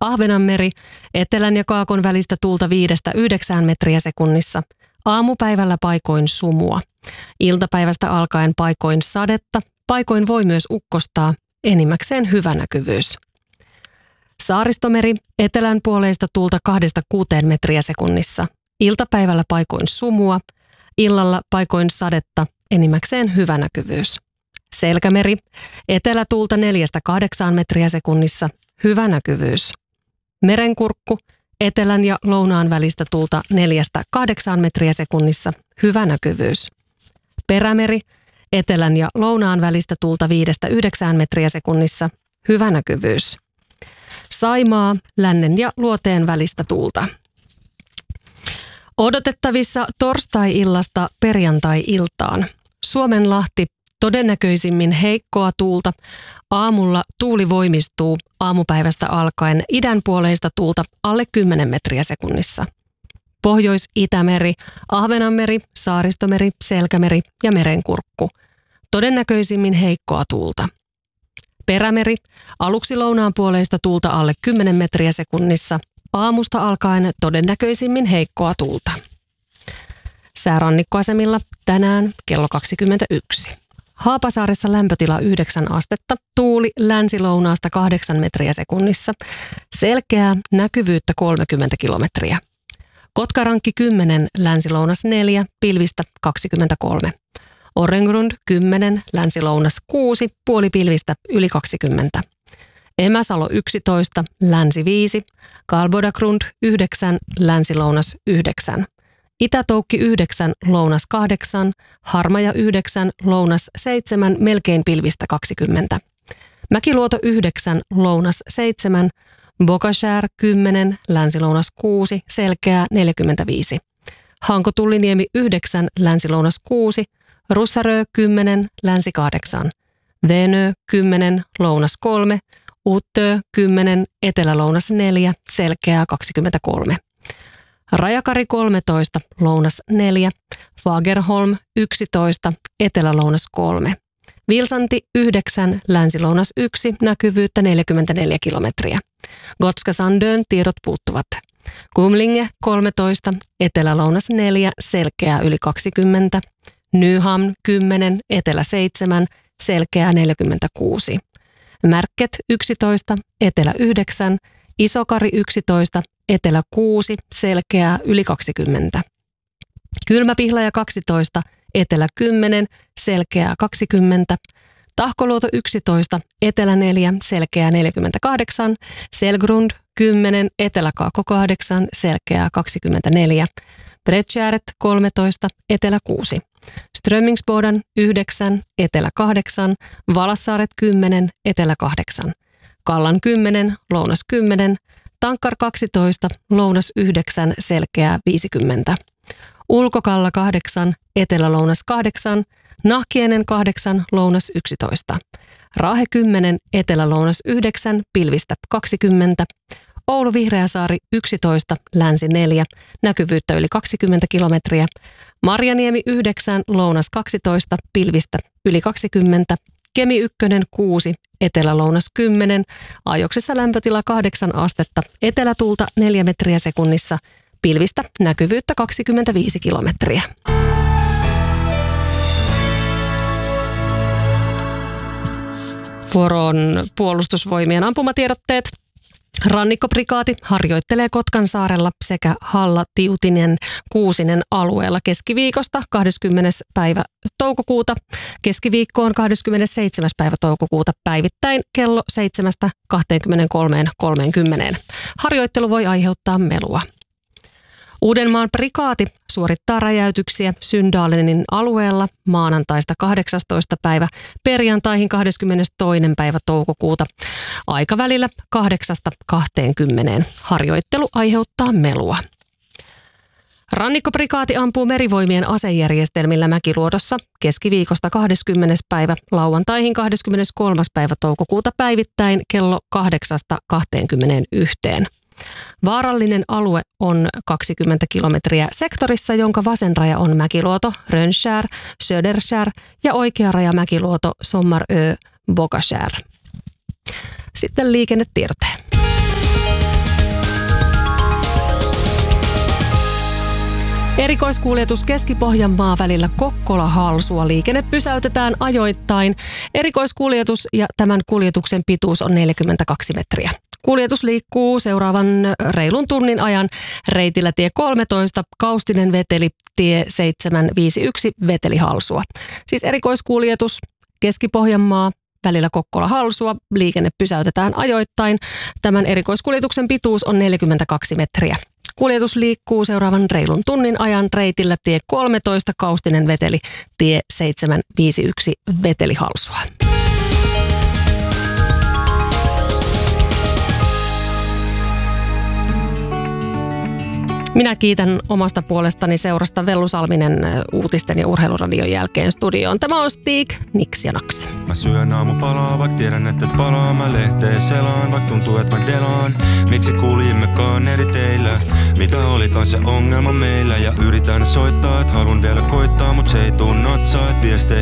Ahvenanmeri, etelän ja kaakon välistä tuulta 5-9 metriä sekunnissa. Aamupäivällä paikoin sumua. Iltapäivästä alkaen paikoin sadetta, paikoin voi myös ukkostaa, enimmäkseen hyvä näkyvyys. Saaristomeri, etelän puoleista tuulta 2-6 metriä sekunnissa. Iltapäivällä paikoin sumua, illalla paikoin sadetta, enimmäkseen hyvä näkyvyys. Selkämeri, etelätuulta 4-8 metriä sekunnissa, hyvä näkyvyys. Merenkurkku, etelän ja lounaan välistä tuulta 4-8 metriä sekunnissa, hyvä näkyvyys. Perämeri, etelän ja lounaan välistä tuulta 5-9 metriä sekunnissa, hyvä näkyvyys. Saimaa, lännen ja luoteen välistä tuulta. Odotettavissa torstai-illasta perjantai-iltaan. Suomenlahti, todennäköisimmin heikkoa tuulta. Aamulla tuuli voimistuu aamupäivästä alkaen idänpuoleista tuulta alle 10 metriä sekunnissa. Pohjois-Itämeri, Ahvenanmeri, Saaristomeri, Selkämeri ja Merenkurkku. Todennäköisimmin heikkoa tuulta. Perämeri, aluksi lounaan puoleista tuulta alle 10 metriä sekunnissa. Aamusta alkaen todennäköisimmin heikkoa tuulta. Säärannikkoasemilla tänään kello 21. Haapasaaressa lämpötila 9 astetta, tuuli länsi-lounaasta 8 metriä sekunnissa, selkeää näkyvyyttä 30 kilometriä. Kotkarankki 10, länsi-lounas 4, pilvistä 23. Orrengrund 10, länsi-lounas 6, puolipilvistä yli 20. Emäsalo 11, länsi 5, Kalbodagrund 9, länsi-lounas 9. Itätoukki 9, lounas 8, Harmaja 9, lounas 7, melkein pilvistä 20. Mäkiluoto 9, lounas 7, Bokashär 10, länsi-lounas 6, selkeää 45. Hanko-Tulliniemi 9, länsi-lounas 6, Russarö 10, länsi 8. Venö 10, lounas 3, Uttö 10, etelä-lounas 4, selkeää 23. Rajakari 13, lounas 4, Fagerholm 11, etelä-lounas 3. Vilsanti 9, länsi-lounas 1, näkyvyyttä 44 kilometriä. Gotska Sandön tiedot puuttuvat. Kumlinge 13, etelä-lounas 4, selkeää yli 20. Nyhamn 10, etelä 7, selkeää 46. Märket 11, etelä 9, Isokari 11, etelä 6, selkeää yli 20. Kylmäpihlaja 12, etelä 10, selkeää 20. Tahkoluoto 11, etelä 4, selkeää 48. Selgrund 10, etelä Kaakko 8, selkeää 24. Bredtjäret 13, etelä 6. Strömmingsboden 9, etelä 8, Valassaaret 10, etelä 8. Kallan 10, lounas 10, Tankkar 12, lounas 9, selkeää 50. Ulkokalla 8, etelä-lounas 8, Nahkienen 8, lounas 11. Raahe 10, etelä-lounas 9, pilvistä 20. Oulu Vihreäsaari 11, länsi 4, näkyvyyttä yli 20 kilometriä. Marjaniemi 9, lounas 12, pilvistä yli 20. Kemi 1, 6, etelä-lounas 10, ajoksessa lämpötila 8 astetta, etelätuulta 4 metriä sekunnissa, pilvistä näkyvyyttä 25 kilometriä. Vuoroon puolustusvoimien ampumatiedotteet. Rannikkoprikaati harjoittelee Kotkansaarella sekä Halla-Tiutinen Kuusinen alueella keskiviikosta 20. päivä toukokuuta keskiviikkoon 27. päivä toukokuuta päivittäin kello 7:23:30. Harjoittelu voi aiheuttaa melua. Uudenmaan prikaati suorittaa räjäytyksiä Syndalenin alueella maanantaista 18. päivä perjantaihin 22. päivä toukokuuta aikavälillä 8-20. Harjoittelu aiheuttaa melua. Rannikkoprikaati ampuu merivoimien asejärjestelmillä Mäkiluodossa keskiviikosta 20. päivä lauantaihin 23. päivä toukokuuta päivittäin kello 8-21. Vaarallinen alue on 20 kilometriä sektorissa, jonka vasen raja on Mäkiluoto, Rönnskär, Söderskär ja oikea raja Mäkiluoto, Sommarö, Bokashär. Sitten liikennetiedote. Erikoiskuljetus Keski-Pohjanmaa välillä Kokkola-Halsua. Liikenne pysäytetään ajoittain. Erikoiskuljetus ja tämän kuljetuksen pituus on 42 metriä. Kuljetus liikkuu seuraavan reilun tunnin ajan reitillä tie 13, Kaustinen Veteli, tie 751, Veteli Halsua. Siis erikoiskuljetus Keski-Pohjanmaa välillä Kokkola-Halsua. Liikenne pysäytetään ajoittain. Tämän erikoiskuljetuksen pituus on 42 metriä. Kuljetus liikkuu seuraavan reilun tunnin ajan reitillä tie 13, Kaustinen Veteli, tie 751, Veteli Halsua. Minä kiitän omasta puolestani seurasta Vellu Salminen uutisten ja urheiluradion jälkeen studioon. Tämä on Stig, Nix ja Nax. Mä syön aamupalaa, vaikka tiedän, että et palaa. Mä lehteen selaan, vaikka tuntuu, että mä delaan. Miksi kuljimmekaan eri teillä? Mikä olikaan se ongelma meillä? Ja yritän soittaa, et halun vielä koittaa, mut se ei tuu natsaa, et viesteihin